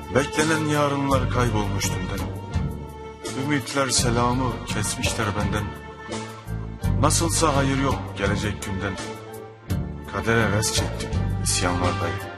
Beklenen yarınlar kaybolmuş dünden. Ümitler selamı kesmişler benden. Nasılsa hayır yok gelecek günden. Kadere res çektik isyanlardayım.